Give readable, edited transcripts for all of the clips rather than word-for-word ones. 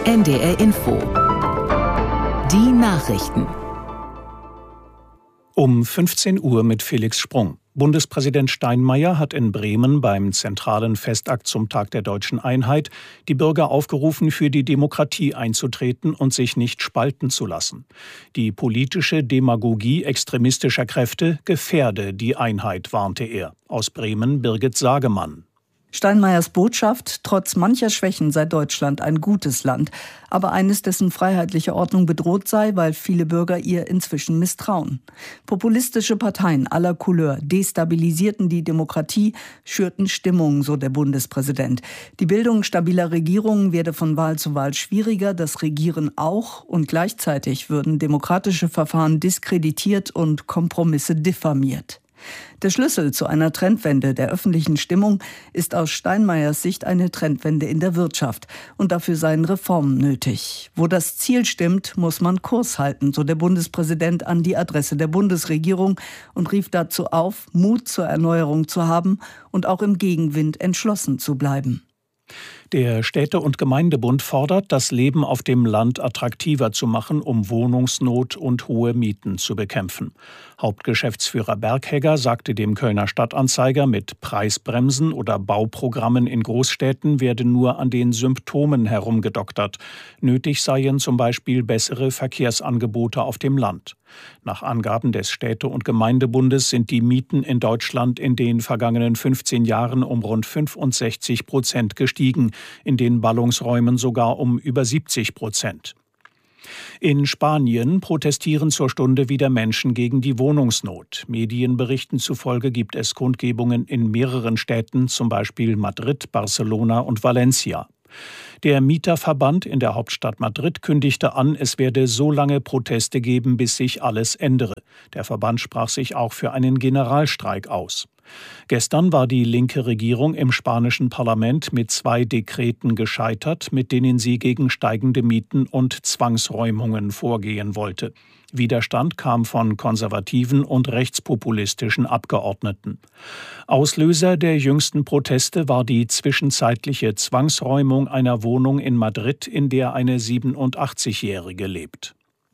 NDR Info. Die Nachrichten. Um 15 Uhr mit Felix Sprung. Bundespräsident Steinmeier hat in Bremen beim zentralen Festakt zum Tag der Deutschen Einheit die Bürger aufgerufen, für die Demokratie einzutreten und sich nicht spalten zu lassen. Die politische Demagogie extremistischer Kräfte gefährde die Einheit, warnte er. Aus Bremen Birgit Sagemann. Steinmeiers Botschaft: Trotz mancher Schwächen sei Deutschland ein gutes Land, aber eines, dessen freiheitliche Ordnung bedroht sei, weil viele Bürger ihr inzwischen misstrauen. Populistische Parteien aller Couleur destabilisierten die Demokratie, schürten Stimmung, so der Bundespräsident. Die Bildung stabiler Regierungen werde von Wahl zu Wahl schwieriger, das Regieren auch, und gleichzeitig würden demokratische Verfahren diskreditiert und Kompromisse diffamiert. Der Schlüssel zu einer Trendwende der öffentlichen Stimmung ist aus Steinmeiers Sicht eine Trendwende in der Wirtschaft. Und dafür seien Reformen nötig. Wo das Ziel stimmt, muss man Kurs halten, so der Bundespräsident an die Adresse der Bundesregierung und rief dazu auf, Mut zur Erneuerung zu haben und auch im Gegenwind entschlossen zu bleiben. Der Städte- und Gemeindebund fordert, das Leben auf dem Land attraktiver zu machen, um Wohnungsnot und hohe Mieten zu bekämpfen. Hauptgeschäftsführer Berghegger sagte dem Kölner Stadtanzeiger, mit Preisbremsen oder Bauprogrammen in Großstädten werde nur an den Symptomen herumgedoktert. Nötig seien zum Beispiel bessere Verkehrsangebote auf dem Land. Nach Angaben des Städte- und Gemeindebundes sind die Mieten in Deutschland in den vergangenen 15 Jahren um rund 65% gestiegen, in den Ballungsräumen sogar um über 70%. In Spanien protestieren zur Stunde wieder Menschen gegen die Wohnungsnot. Medienberichten zufolge gibt es Kundgebungen in mehreren Städten, zum Beispiel Madrid, Barcelona und Valencia. Der Mieterverband in der Hauptstadt Madrid kündigte an, es werde so lange Proteste geben, bis sich alles ändere. Der Verband sprach sich auch für einen Generalstreik aus. Gestern war die linke Regierung im spanischen Parlament mit 2 Dekreten gescheitert, mit denen sie gegen steigende Mieten und Zwangsräumungen vorgehen wollte. Widerstand kam von konservativen und rechtspopulistischen Abgeordneten. Auslöser der jüngsten Proteste war die zwischenzeitliche Zwangsräumung einer Wohnung in Madrid, in der eine 87-Jährige lebt.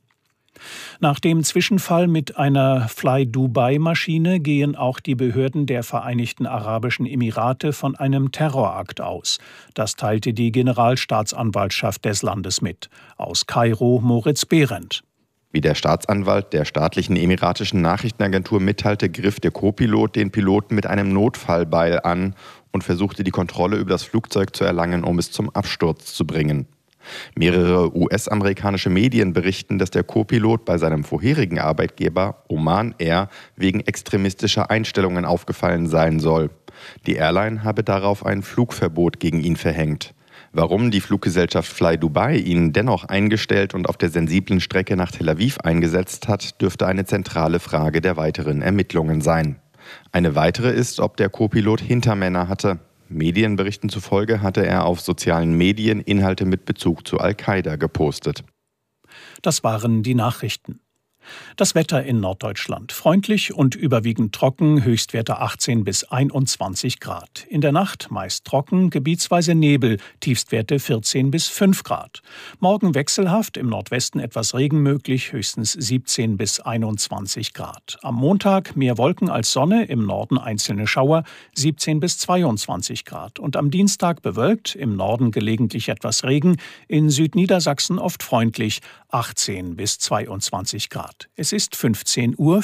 Nach dem Zwischenfall mit einer Fly-Dubai-Maschine gehen auch die Behörden der Vereinigten Arabischen Emirate von einem Terrorakt aus. Das teilte die Generalstaatsanwaltschaft des Landes mit. Aus Kairo Moritz Behrendt. Wie der Staatsanwalt der staatlichen emiratischen Nachrichtenagentur mitteilte, griff der Co-Pilot den Piloten mit einem Notfallbeil an und versuchte, die Kontrolle über das Flugzeug zu erlangen, um es zum Absturz zu bringen. Mehrere US-amerikanische Medien berichten, dass der Co-Pilot bei seinem vorherigen Arbeitgeber Oman Air wegen extremistischer Einstellungen aufgefallen sein soll. Die Airline habe darauf ein Flugverbot gegen ihn verhängt. Warum die Fluggesellschaft Fly Dubai ihn dennoch eingestellt und auf der sensiblen Strecke nach Tel Aviv eingesetzt hat, dürfte eine zentrale Frage der weiteren Ermittlungen sein. Eine weitere ist, ob der Co-Pilot Hintermänner hatte. Medienberichten zufolge hatte er auf sozialen Medien Inhalte mit Bezug zu Al-Qaida gepostet. Das waren die Nachrichten. Das Wetter in Norddeutschland. Freundlich und überwiegend trocken, Höchstwerte 18 bis 21 Grad. In der Nacht meist trocken, gebietsweise Nebel, Tiefstwerte 14 bis 5 Grad. Morgen wechselhaft, im Nordwesten etwas Regen möglich, höchstens 17 bis 21 Grad. Am Montag mehr Wolken als Sonne, im Norden einzelne Schauer, 17 bis 22 Grad. Und am Dienstag bewölkt, im Norden gelegentlich etwas Regen, in Südniedersachsen oft freundlich, 18 bis 22 Grad. Es ist 15:04 Uhr.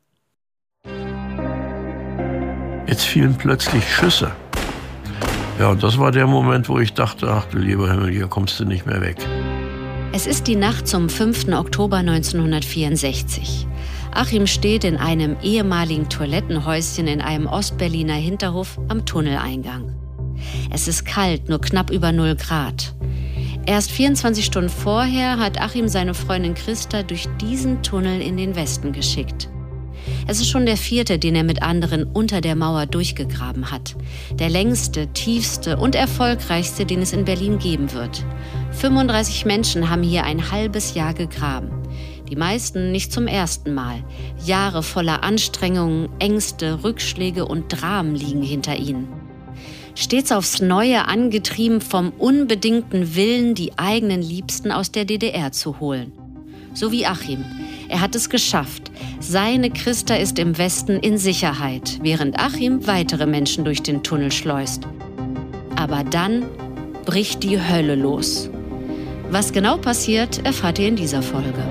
Jetzt fielen plötzlich Schüsse. Ja, und das war der Moment, wo ich dachte, ach du lieber Himmel, hier kommst du nicht mehr weg. Es ist die Nacht zum 5. Oktober 1964. Achim steht in einem ehemaligen Toilettenhäuschen in einem Ostberliner Hinterhof am Tunneleingang. Es ist kalt, nur knapp über 0 Grad. Erst 24 Stunden vorher hat Achim seine Freundin Christa durch diesen Tunnel in den Westen geschickt. Es ist schon der 4., den er mit anderen unter der Mauer durchgegraben hat. Der längste, tiefste und erfolgreichste, den es in Berlin geben wird. 35 Menschen haben hier ein halbes Jahr gegraben. Die meisten nicht zum ersten Mal. Jahre voller Anstrengungen, Ängste, Rückschläge und Dramen liegen hinter ihnen. Stets aufs Neue angetrieben vom unbedingten Willen, die eigenen Liebsten aus der DDR zu holen. So wie Achim. Er hat es geschafft. Seine Christa ist im Westen in Sicherheit, während Achim weitere Menschen durch den Tunnel schleust. Aber dann bricht die Hölle los. Was genau passiert, erfahrt ihr in dieser Folge.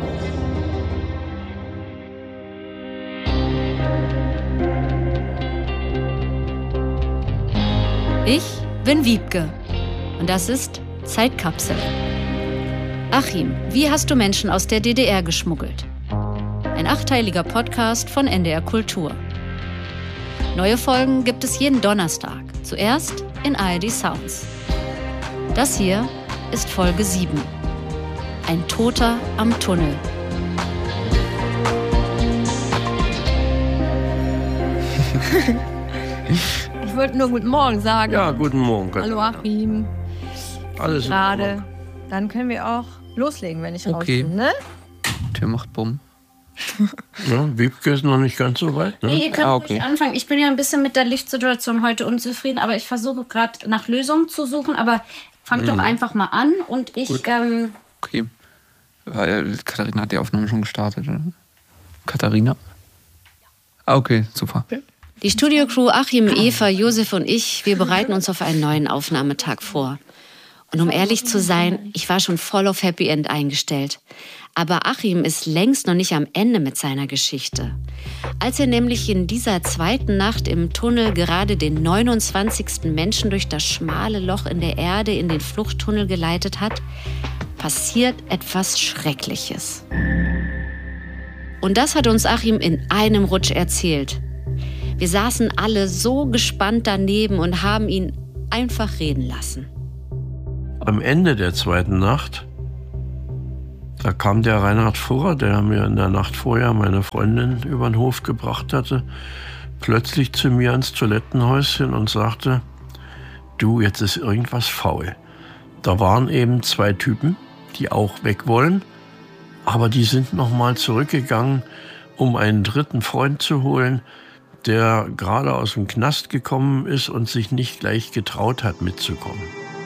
Ich bin Wiebke und das ist Zeitkapsel. Achim, wie hast du Menschen aus der DDR geschmuggelt? Ein 8-teiliger Podcast von NDR Kultur. Neue Folgen gibt es jeden Donnerstag, zuerst in ARD Sounds. Das hier ist Folge 7. Ein Toter am Tunnel. Ich wollte nur guten Morgen sagen. Ja, guten Morgen. Hallo Achim. Alles gerade. Dann können wir auch loslegen, wenn ich raus bin, ne? Tür macht Bumm. Ja, Wiebke ist noch nicht ganz so weit, ne? Nee, ihr könnt ruhig anfangen. Ich bin ja ein bisschen mit der Lichtsituation heute unzufrieden, aber ich versuche gerade nach Lösungen zu suchen. Aber fangt doch einfach mal an und ich... Okay. Katharina hat die Aufnahme schon gestartet, oder? Katharina? Okay, super. Die Studiocrew Achim, Eva, Josef und ich, wir bereiten uns auf einen neuen Aufnahmetag vor. Und um ehrlich zu sein, ich war schon voll auf Happy End eingestellt. Aber Achim ist längst noch nicht am Ende mit seiner Geschichte. Als er nämlich in dieser zweiten Nacht im Tunnel gerade den 29. Menschen durch das schmale Loch in der Erde in den Fluchttunnel geleitet hat, passiert etwas Schreckliches. Und das hat uns Achim in einem Rutsch erzählt. Wir saßen alle so gespannt daneben und haben ihn einfach reden lassen. Am Ende der zweiten Nacht, da kam der Reinhard Furrer, der mir in der Nacht vorher meine Freundin über den Hof gebracht hatte, plötzlich zu mir ans Toilettenhäuschen und sagte, du, jetzt ist irgendwas faul. Da waren eben 2 Typen, die auch weg wollen, aber die sind nochmal zurückgegangen, um einen dritten Freund zu holen, der gerade aus dem Knast gekommen ist und sich nicht gleich getraut hat, mitzukommen.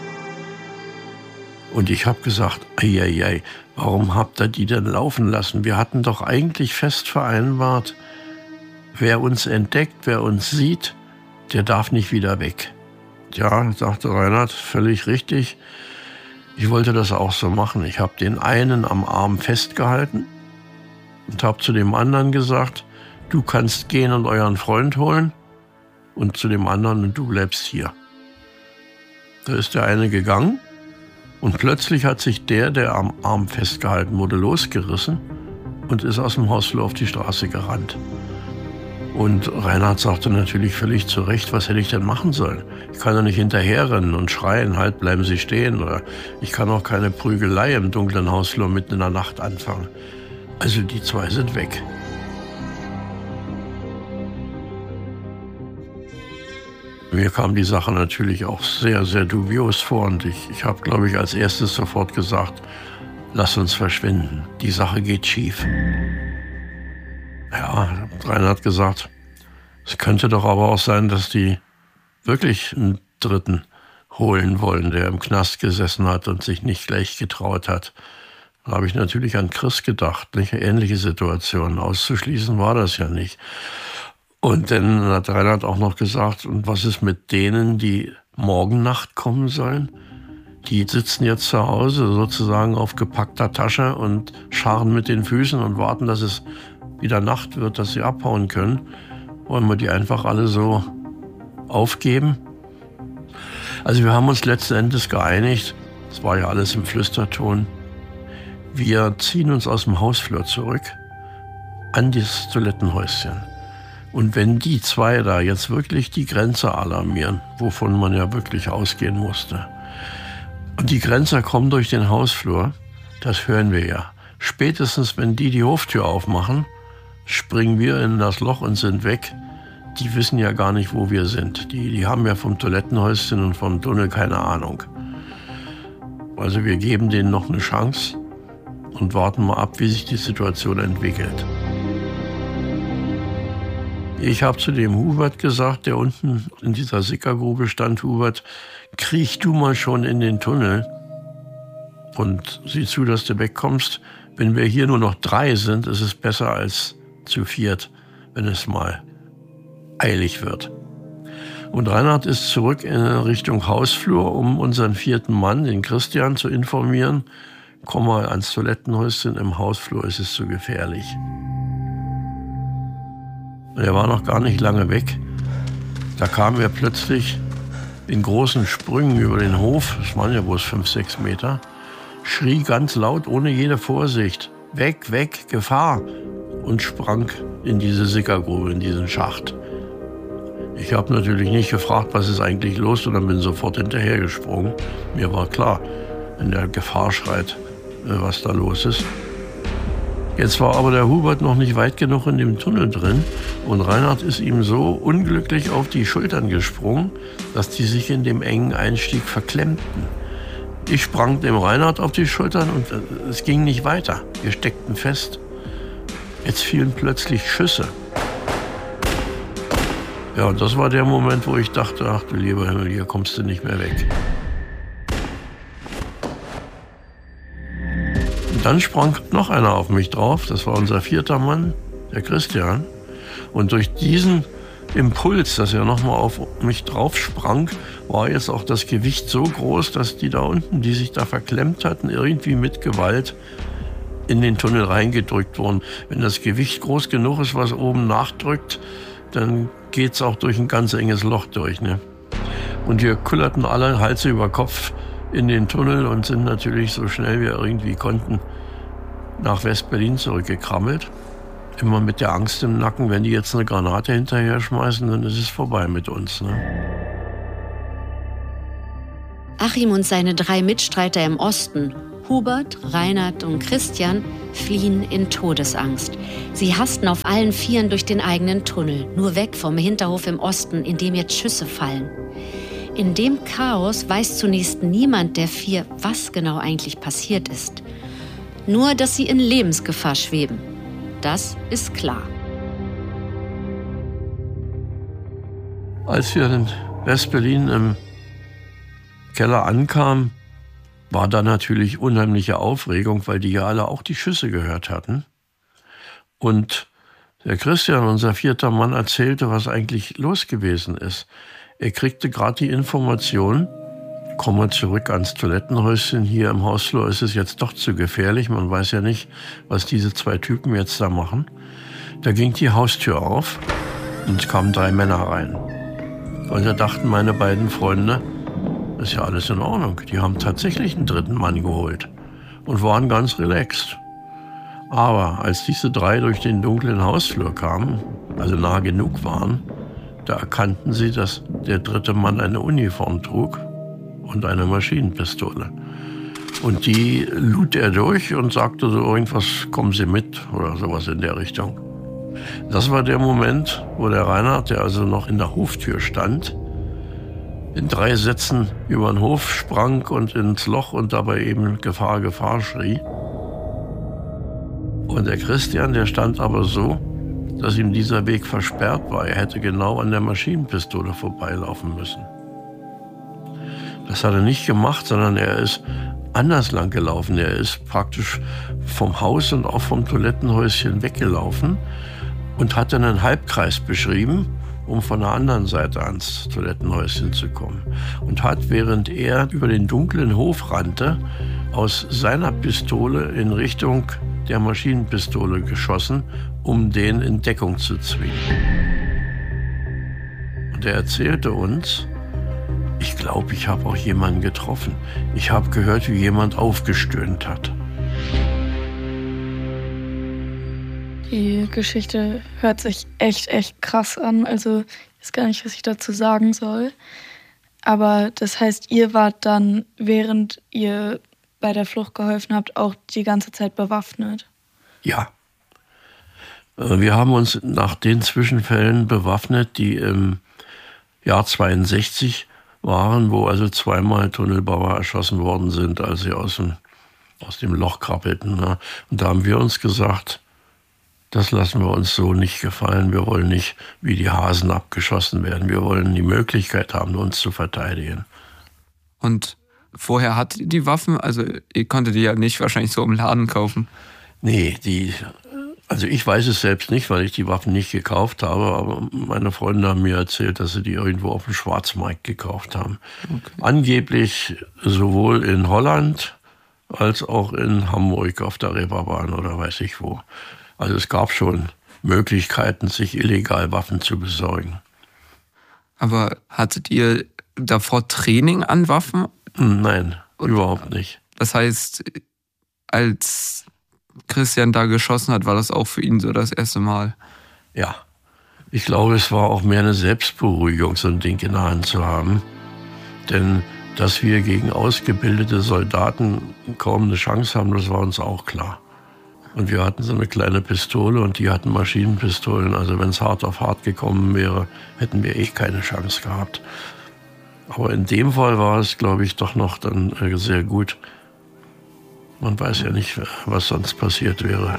Und ich habe gesagt, ei, warum habt ihr die denn laufen lassen? Wir hatten doch eigentlich fest vereinbart, wer uns entdeckt, wer uns sieht, der darf nicht wieder weg. Ja, sagte Reinhard, völlig richtig. Ich wollte das auch so machen. Ich habe den einen am Arm festgehalten und habe zu dem anderen gesagt, du kannst gehen und euren Freund holen, und zu dem anderen, und du bleibst hier. Da ist der eine gegangen und plötzlich hat sich der am Arm festgehalten wurde, losgerissen und ist aus dem Hausflur auf die Straße gerannt. Und Reinhard sagte natürlich völlig zu Recht, was hätte ich denn machen sollen? Ich kann doch nicht hinterherrennen und schreien, halt, bleiben Sie stehen. Oder ich kann auch keine Prügelei im dunklen Hausflur mitten in der Nacht anfangen. Also die 2 sind weg. Mir kam die Sache natürlich auch sehr, sehr dubios vor und ich habe, glaube ich, als erstes sofort gesagt, lass uns verschwinden, die Sache geht schief. Ja, Reinhard hat gesagt, es könnte doch aber auch sein, dass die wirklich einen Dritten holen wollen, der im Knast gesessen hat und sich nicht gleich getraut hat. Da habe ich natürlich an Chris gedacht, nicht? Eine ähnliche Situation, auszuschließen war das ja nicht. Und dann hat Reinhard auch noch gesagt, und was ist mit denen, die morgen Nacht kommen sollen? Die sitzen jetzt zu Hause sozusagen auf gepackter Tasche und scharren mit den Füßen und warten, dass es wieder Nacht wird, dass sie abhauen können. Wollen wir die einfach alle so aufgeben? Also wir haben uns letzten Endes geeinigt, das war ja alles im Flüsterton, wir ziehen uns aus dem Hausflur zurück an das Toilettenhäuschen. Und wenn die 2 da jetzt wirklich die Grenzer alarmieren, wovon man ja wirklich ausgehen musste, und die Grenzer kommen durch den Hausflur, das hören wir ja. Spätestens, wenn die Hoftür aufmachen, springen wir in das Loch und sind weg. Die wissen ja gar nicht, wo wir sind. Die haben ja vom Toilettenhäuschen und vom Tunnel keine Ahnung. Also wir geben denen noch eine Chance und warten mal ab, wie sich die Situation entwickelt. Ich habe zu dem Hubert gesagt, der unten in dieser Sickergrube stand, Hubert, kriech du mal schon in den Tunnel und sieh zu, dass du wegkommst. Wenn wir hier nur noch 3 sind, ist es besser als zu 4, wenn es mal eilig wird. Und Reinhard ist zurück in Richtung Hausflur, um unseren 4. Mann, den Christian, zu informieren. Komm mal ans Toilettenhäuschen, im Hausflur ist es zu gefährlich. Er war noch gar nicht lange weg. Da kam er plötzlich in großen Sprüngen über den Hof, das waren ja bloß 5, 6 Meter, schrie ganz laut, ohne jede Vorsicht, weg, weg, Gefahr, und sprang in diese Sickergrube, in diesen Schacht. Ich habe natürlich nicht gefragt, was ist eigentlich los, sondern bin sofort hinterhergesprungen. Mir war klar, wenn der Gefahr schreit, was da los ist. Jetzt war aber der Hubert noch nicht weit genug in dem Tunnel drin und Reinhard ist ihm so unglücklich auf die Schultern gesprungen, dass die sich in dem engen Einstieg verklemmten. Ich sprang dem Reinhard auf die Schultern und es ging nicht weiter. Wir steckten fest. Jetzt fielen plötzlich Schüsse. Ja, und das war der Moment, wo ich dachte, ach du lieber Himmel, hier kommst du nicht mehr weg. Und dann sprang noch einer auf mich drauf, das war unser 4. Mann, der Christian. Und durch diesen Impuls, dass er nochmal auf mich drauf sprang, war jetzt auch das Gewicht so groß, dass die da unten, die sich da verklemmt hatten, irgendwie mit Gewalt in den Tunnel reingedrückt wurden. Wenn das Gewicht groß genug ist, was oben nachdrückt, dann geht's auch durch ein ganz enges Loch durch, ne? Und wir kullerten alle Hals über Kopf in den Tunnel und sind natürlich so schnell wir irgendwie konnten nach West-Berlin zurückgekrabbelt. Immer mit der Angst im Nacken, wenn die jetzt eine Granate hinterher schmeißen, dann ist es vorbei mit uns, ne? Achim und seine 3 Mitstreiter im Osten, Hubert, Reinhard und Christian, fliehen in Todesangst. Sie hasten auf allen 4 durch den eigenen Tunnel, nur weg vom Hinterhof im Osten, in dem jetzt Schüsse fallen. In dem Chaos weiß zunächst niemand der 4, was genau eigentlich passiert ist. Nur, dass sie in Lebensgefahr schweben. Das ist klar. Als wir in West-Berlin im Keller ankamen, war da natürlich unheimliche Aufregung, weil die ja alle auch die Schüsse gehört hatten. Und der Christian, unser 4. Mann, erzählte, was eigentlich los gewesen ist. Er kriegte gerade die Information, komm mal zurück ans Toilettenhäuschen, hier im Hausflur ist es jetzt doch zu gefährlich, man weiß ja nicht, was diese 2 Typen jetzt da machen. Da ging die Haustür auf und es kamen 3 Männer rein. Und da dachten meine beiden Freunde, ist ja alles in Ordnung. Die haben tatsächlich einen 3. Mann geholt und waren ganz relaxed. Aber als diese 3 durch den dunklen Hausflur kamen, also nah genug waren, da erkannten sie, dass der 3. Mann eine Uniform trug und eine Maschinenpistole. Und die lud er durch und sagte so irgendwas, kommen Sie mit oder sowas in der Richtung. Das war der Moment, wo der Reinhard, der also noch in der Hoftür stand, in 3 Sätzen über den Hof sprang und ins Loch und dabei eben Gefahr, Gefahr schrie. Und der Christian, der stand aber so, dass ihm dieser Weg versperrt war. Er hätte genau an der Maschinenpistole vorbeilaufen müssen. Das hat er nicht gemacht, sondern er ist anders lang gelaufen. Er ist praktisch vom Haus und auch vom Toilettenhäuschen weggelaufen und hat dann einen Halbkreis beschrieben, um von der anderen Seite ans Toilettenhäuschen zu kommen. Und hat, während er über den dunklen Hof rannte, aus seiner Pistole in Richtung der Maschinenpistole geschossen, um den in Deckung zu zwingen. Und er erzählte uns, ich glaube, ich habe auch jemanden getroffen. Ich habe gehört, wie jemand aufgestöhnt hat. Die Geschichte hört sich echt krass an. Also ich weiß gar nicht, was ich dazu sagen soll. Aber das heißt, ihr wart dann, während ihr bei der Flucht geholfen habt, auch die ganze Zeit bewaffnet? Ja. Wir haben uns nach den Zwischenfällen bewaffnet, die im Jahr 62 waren, wo also 2-mal Tunnelbauer erschossen worden sind, als sie aus dem Loch krabbelten. Und da haben wir uns gesagt, Das lassen wir uns so nicht gefallen. Wir wollen nicht wie die Hasen abgeschossen werden. Wir wollen die Möglichkeit haben, uns zu verteidigen. Und vorher hattet ihr die Waffen? Also ihr konntet die ja nicht wahrscheinlich so im Laden kaufen. Nee, also ich weiß es selbst nicht, weil ich die Waffen nicht gekauft habe, aber meine Freunde haben mir erzählt, dass sie die irgendwo auf dem Schwarzmarkt gekauft haben. Okay. Angeblich sowohl in Holland als auch in Hamburg auf der Reeperbahn oder weiß ich wo. Also es gab schon Möglichkeiten, sich illegal Waffen zu besorgen. Aber hattet ihr davor Training an Waffen? Nein, überhaupt nicht. Das heißt, als Christian da geschossen hat, war das auch für ihn so das erste Mal? Ja, ich glaube, es war auch mehr eine Selbstberuhigung, so ein Ding in der Hand zu haben. Denn dass wir gegen ausgebildete Soldaten kaum eine Chance haben, das war uns auch klar. Und wir hatten so eine kleine Pistole und die hatten Maschinenpistolen. Also wenn es hart auf hart gekommen wäre, hätten wir keine Chance gehabt. Aber in dem Fall war es, glaube ich, doch noch dann sehr gut. Man weiß ja nicht, was sonst passiert wäre.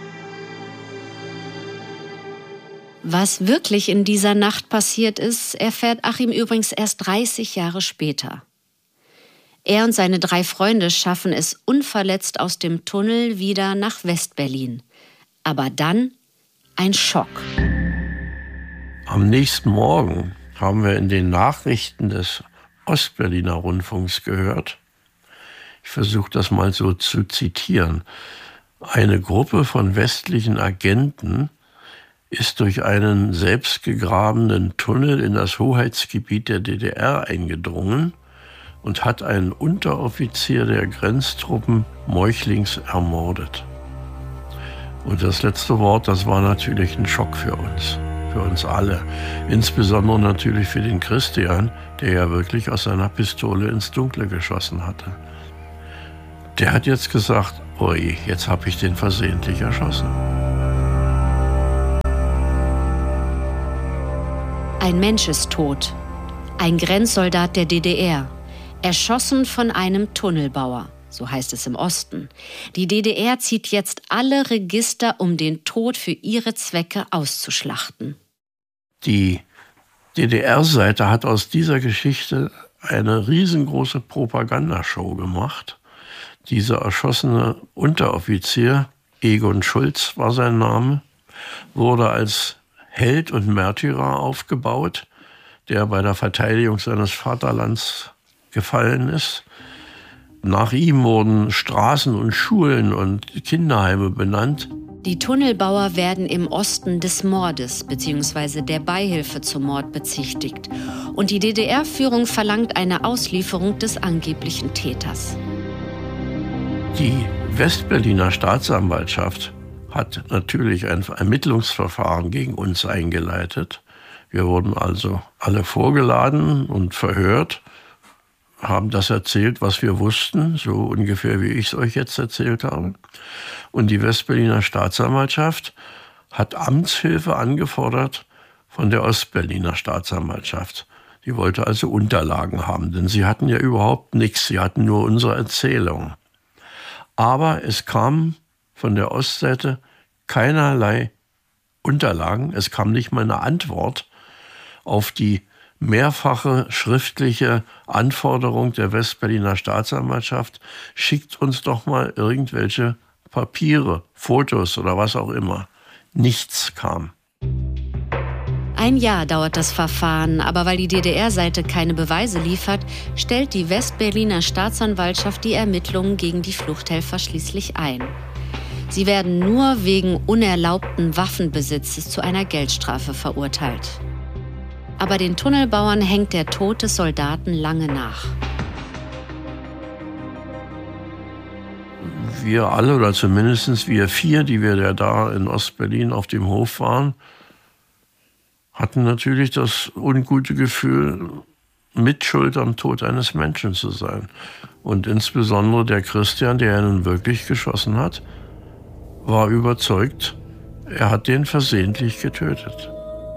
Was wirklich in dieser Nacht passiert ist, erfährt Achim übrigens erst 30 Jahre später. Er und seine 3 Freunde schaffen es unverletzt aus dem Tunnel wieder nach West-Berlin. Aber dann ein Schock. Am nächsten Morgen haben wir in den Nachrichten des Ostberliner Rundfunks gehört, ich versuche das mal so zu zitieren, eine Gruppe von westlichen Agenten ist durch einen selbstgegrabenen Tunnel in das Hoheitsgebiet der DDR eingedrungen und hat einen Unteroffizier der Grenztruppen meuchlings ermordet. Und das letzte Wort, das war natürlich ein Schock für uns alle. Insbesondere natürlich für den Christian, der ja wirklich aus seiner Pistole ins Dunkle geschossen hatte. Der hat jetzt gesagt, oi, jetzt habe ich den versehentlich erschossen. Ein Mensch ist tot. Ein Grenzsoldat der DDR. Erschossen von einem Tunnelbauer, so heißt es im Osten. Die DDR zieht jetzt alle Register, um den Tod für ihre Zwecke auszuschlachten. Die DDR-Seite hat aus dieser Geschichte eine riesengroße Propagandashow gemacht. Dieser erschossene Unteroffizier, Egon Schulz war sein Name, wurde als Held und Märtyrer aufgebaut, der bei der Verteidigung seines Vaterlands gefallen ist. Nach ihm wurden Straßen und Schulen und Kinderheime benannt. Die Tunnelbauer werden im Osten des Mordes bzw. der Beihilfe zum Mord bezichtigt. Und die DDR-Führung verlangt eine Auslieferung des angeblichen Täters. Die Westberliner Staatsanwaltschaft hat natürlich ein Ermittlungsverfahren gegen uns eingeleitet. Wir wurden also alle vorgeladen und verhört, haben das erzählt, was wir wussten, so ungefähr wie ich es euch jetzt erzählt habe. Und die Westberliner Staatsanwaltschaft hat Amtshilfe angefordert von der Ostberliner Staatsanwaltschaft. Die wollte also Unterlagen haben, denn sie hatten ja überhaupt nichts, sie hatten nur unsere Erzählung. Aber es kam von der Ostseite keinerlei Unterlagen, es kam nicht mal eine Antwort auf die mehrfache schriftliche Anforderung der Westberliner Staatsanwaltschaft, schickt uns doch mal irgendwelche Papiere, Fotos oder was auch immer. Nichts kam. Ein Jahr dauert das Verfahren, aber weil die DDR-Seite keine Beweise liefert, stellt die Westberliner Staatsanwaltschaft die Ermittlungen gegen die Fluchthelfer schließlich ein. Sie werden nur wegen unerlaubten Waffenbesitzes zu einer Geldstrafe verurteilt. Aber den Tunnelbauern hängt der Tod des Soldaten lange nach. Wir alle, oder zumindest wir 4, die wir da in Ostberlin auf dem Hof waren, hatten natürlich das ungute Gefühl, Mitschuld am Tod eines Menschen zu sein. Und insbesondere der Christian, der ja nun wirklich geschossen hat, war überzeugt, er hat den versehentlich getötet.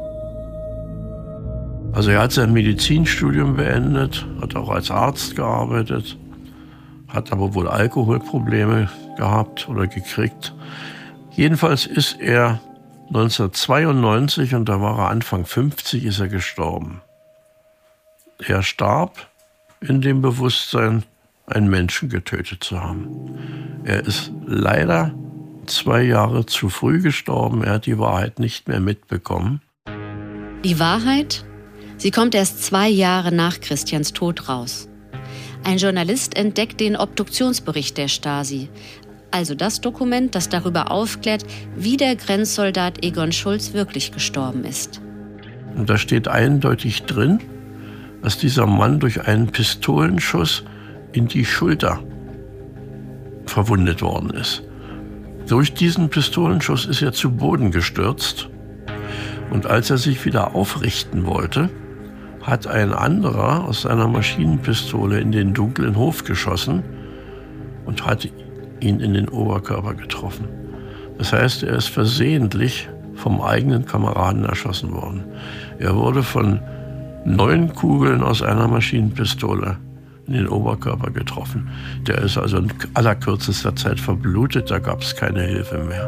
Also er hat sein Medizinstudium beendet, hat auch als Arzt gearbeitet, hat aber wohl Alkoholprobleme gehabt oder gekriegt. Jedenfalls ist er 1992, und da war er Anfang 50, ist er gestorben. Er starb in dem Bewusstsein, einen Menschen getötet zu haben. Er ist leider 2 Jahre zu früh gestorben. Er hat die Wahrheit nicht mehr mitbekommen. Die Wahrheit? Sie kommt erst 2 Jahre nach Christians Tod raus. Ein Journalist entdeckt den Obduktionsbericht der Stasi, also das Dokument, das darüber aufklärt, wie der Grenzsoldat Egon Schulz wirklich gestorben ist. Und da steht eindeutig drin, dass dieser Mann durch einen Pistolenschuss in die Schulter verwundet worden ist. Durch diesen Pistolenschuss ist er zu Boden gestürzt. Und als er sich wieder aufrichten wollte, hat ein anderer aus seiner Maschinenpistole in den dunklen Hof geschossen und hat ihn in den Oberkörper getroffen. Das heißt, er ist versehentlich vom eigenen Kameraden erschossen worden. Er wurde von 9 Kugeln aus einer Maschinenpistole in den Oberkörper getroffen. Der ist also in allerkürzester Zeit verblutet, da gab es keine Hilfe mehr.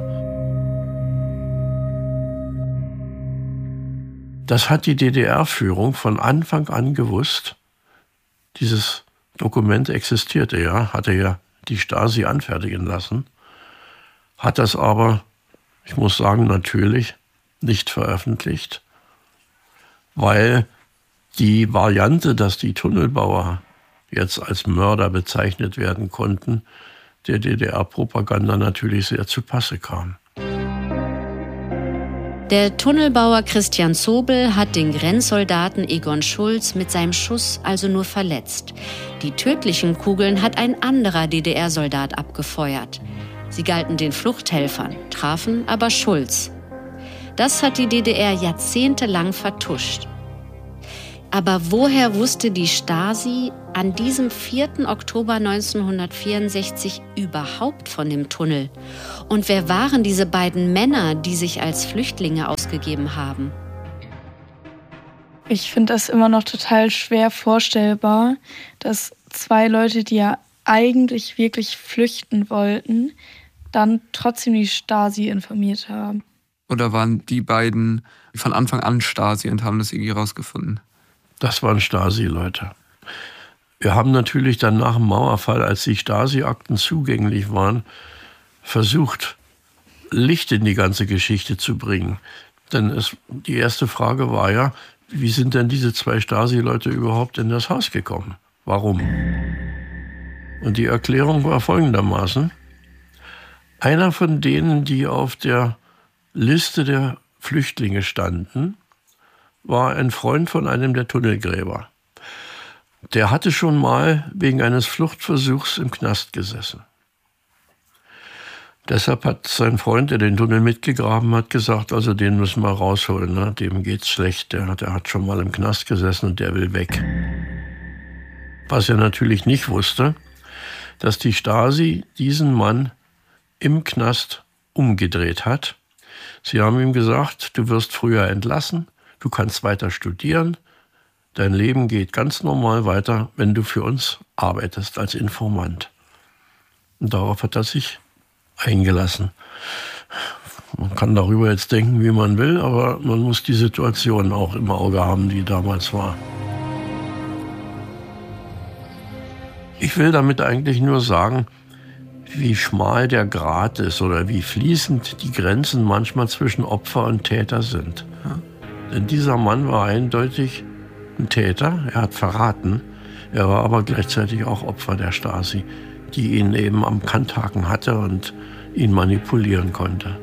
Das hat die DDR-Führung von Anfang an gewusst. Dieses Dokument existierte ja, hatte ja die Stasi anfertigen lassen, hat das aber, ich muss sagen, natürlich nicht veröffentlicht, weil die Variante, dass die Tunnelbauer jetzt als Mörder bezeichnet werden konnten, der DDR-Propaganda natürlich sehr zu Passe kam. Der Tunnelbauer Christian Zobel hat den Grenzsoldaten Egon Schulz mit seinem Schuss also nur verletzt. Die tödlichen Kugeln hat ein anderer DDR-Soldat abgefeuert. Sie galten den Fluchthelfern, trafen aber Schulz. Das hat die DDR jahrzehntelang vertuscht. Aber woher wusste die Stasi an diesem 4. Oktober 1964 überhaupt von dem Tunnel? Und wer waren diese beiden Männer, die sich als Flüchtlinge ausgegeben haben? Ich finde das immer noch total schwer vorstellbar, dass 2 Leute, die ja eigentlich wirklich flüchten wollten, dann trotzdem die Stasi informiert haben. Oder waren die beiden von Anfang an Stasi und haben das irgendwie rausgefunden? Das waren Stasi-Leute. Wir haben natürlich dann nach dem Mauerfall, als die Stasi-Akten zugänglich waren, versucht, Licht in die ganze Geschichte zu bringen. Denn die erste Frage war ja, wie sind denn diese 2 Stasi-Leute überhaupt in das Haus gekommen? Warum? Und die Erklärung war folgendermaßen: Einer von denen, die auf der Liste der Flüchtlinge standen, war ein Freund von einem der Tunnelgräber. Der hatte schon mal wegen eines Fluchtversuchs im Knast gesessen. Deshalb hat sein Freund, der den Tunnel mitgegraben hat, gesagt, also den müssen wir rausholen, ne? Dem geht's schlecht, der hat schon mal im Knast gesessen und der will weg. Was er natürlich nicht wusste, dass die Stasi diesen Mann im Knast umgedreht hat. Sie haben ihm gesagt, du wirst früher entlassen, du kannst weiter studieren, dein Leben geht ganz normal weiter, wenn du für uns arbeitest als Informant. Und darauf hat er sich eingelassen. Man kann darüber jetzt denken, wie man will, aber man muss die Situation auch im Auge haben, die damals war. Ich will damit eigentlich nur sagen, wie schmal der Grat ist oder wie fließend die Grenzen manchmal zwischen Opfer und Täter sind. Denn dieser Mann war eindeutig ein Täter, er hat verraten, er war aber gleichzeitig auch Opfer der Stasi, die ihn eben am Kanthaken hatte und ihn manipulieren konnte.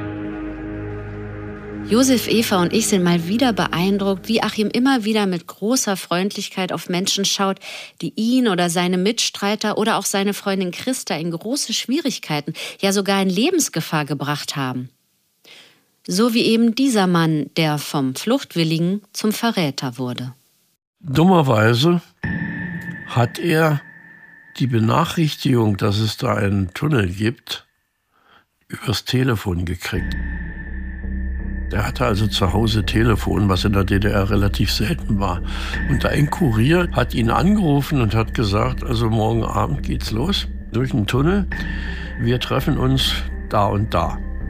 Josef, Eva und ich sind mal wieder beeindruckt, wie Achim immer wieder mit großer Freundlichkeit auf Menschen schaut, die ihn oder seine Mitstreiter oder auch seine Freundin Christa in große Schwierigkeiten, ja sogar in Lebensgefahr gebracht haben. So wie eben dieser Mann, der vom Fluchtwilligen zum Verräter wurde. Dummerweise hat er die Benachrichtigung, dass es da einen Tunnel gibt, übers Telefon gekriegt. Der hatte also zu Hause Telefon, was in der DDR relativ selten war. Und ein Kurier hat ihn angerufen und hat gesagt, also morgen Abend geht's los, durch den Tunnel. Wir treffen uns da und da.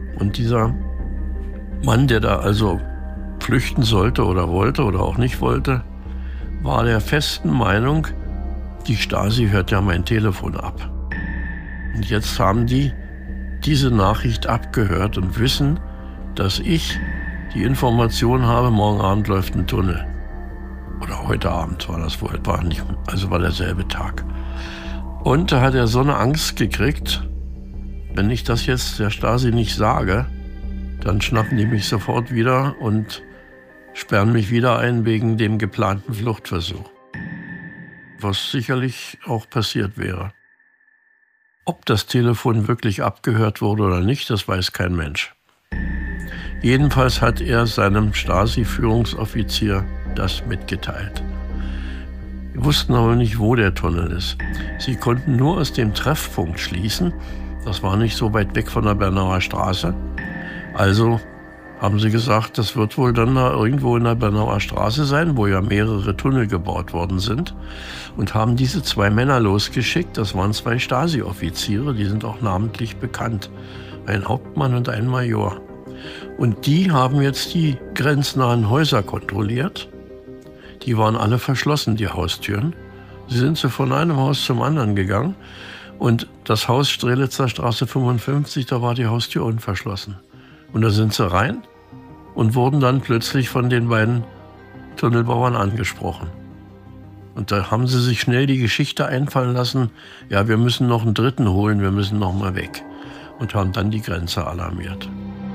Und dieser Mann, der da also flüchten sollte oder wollte oder auch nicht wollte, war der festen Meinung, die Stasi hört ja mein Telefon ab. Und jetzt haben die diese Nachricht abgehört und wissen, dass ich die Information habe, morgen Abend läuft ein Tunnel. Oder heute Abend war das wohl, war derselbe Tag. Und da hat er so eine Angst gekriegt, wenn ich das jetzt der Stasi nicht sage, dann schnappen die mich sofort wieder und sperren mich wieder ein wegen dem geplanten Fluchtversuch. Was sicherlich auch passiert wäre. Ob das Telefon wirklich abgehört wurde oder nicht, das weiß kein Mensch. Jedenfalls hat er seinem Stasi-Führungsoffizier das mitgeteilt. Wir wussten aber nicht, wo der Tunnel ist. Sie konnten nur aus dem Treffpunkt schließen. Das war nicht so weit weg von der Bernauer Straße. Also haben sie gesagt, das wird wohl dann da irgendwo in der Bernauer Straße sein, wo ja mehrere Tunnel gebaut worden sind. Und haben diese 2 Männer losgeschickt. Das waren 2 Stasi-Offiziere, die sind auch namentlich bekannt. Ein Hauptmann und ein Major. Und die haben jetzt die grenznahen Häuser kontrolliert. Die waren alle verschlossen, die Haustüren. Sie sind so von einem Haus zum anderen gegangen. Und das Haus Strelitzer Straße 55, da war die Haustür unverschlossen. Und da sind sie rein und wurden dann plötzlich von den beiden Tunnelbauern angesprochen. Und da haben sie sich schnell die Geschichte einfallen lassen, ja, wir müssen noch einen Dritten holen, wir müssen noch mal weg. Und haben dann die Grenze alarmiert.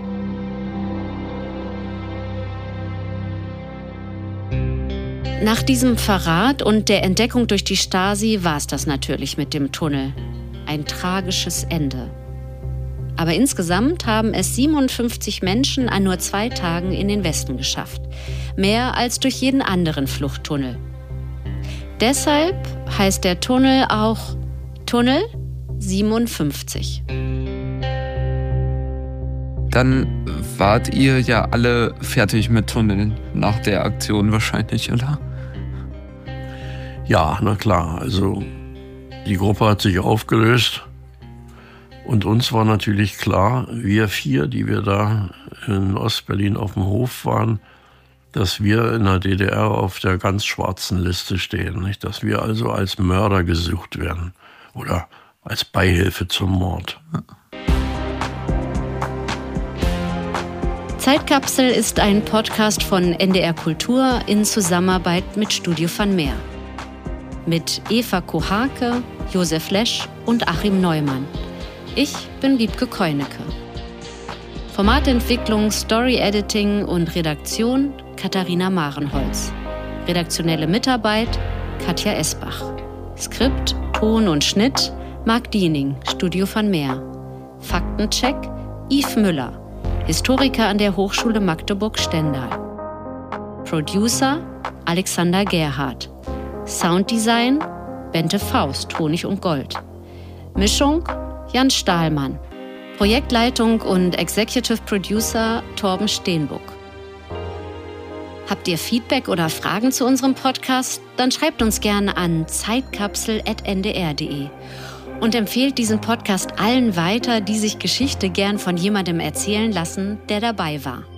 Nach diesem Verrat und der Entdeckung durch die Stasi war es das natürlich mit dem Tunnel. Ein tragisches Ende. Aber insgesamt haben es 57 Menschen an nur 2 Tagen in den Westen geschafft. Mehr als durch jeden anderen Fluchttunnel. Deshalb heißt der Tunnel auch Tunnel 57. Dann wart ihr ja alle fertig mit Tunneln nach der Aktion wahrscheinlich, oder? Ja, na klar. Also die Gruppe hat sich aufgelöst. Und uns war natürlich klar, wir 4, die wir da in Ostberlin auf dem Hof waren, dass wir in der DDR auf der ganz schwarzen Liste stehen. Nicht? Dass wir also als Mörder gesucht werden oder als Beihilfe zum Mord. Zeitkapsel ist ein Podcast von NDR Kultur in Zusammenarbeit mit Studio van Meer. Mit Eva Kohake, Josef Lesch und Achim Neumann. Ich bin Wiebke Keunecke. Formatentwicklung, Story-Editing und Redaktion Katharina Marenholz. Redaktionelle Mitarbeit Katja Esbach. Skript, Ton und Schnitt Marc Diening, Studio van Meer. Faktencheck Yves Müller, Historiker an der Hochschule Magdeburg-Stendal. Producer Alexander Gerhardt. Sounddesign Bente Faust, Honig und Gold. Mischung Jan Stahlmann. Projektleitung und Executive Producer Torben Steenbuck. Habt ihr Feedback oder Fragen zu unserem Podcast? Dann schreibt uns gerne an zeitkapsel@ndr.de und empfehlt diesen Podcast allen weiter, die sich Geschichte gern von jemandem erzählen lassen, der dabei war.